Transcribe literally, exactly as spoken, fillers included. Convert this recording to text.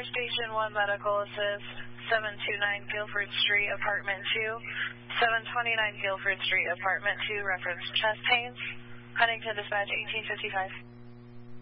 Station one Medical Assist, seven two nine Guilford Street, Apartment two, seven twenty-nine Guilford Street, Apartment two, reference chest pains. Huntington Dispatch eighteen fifty-five.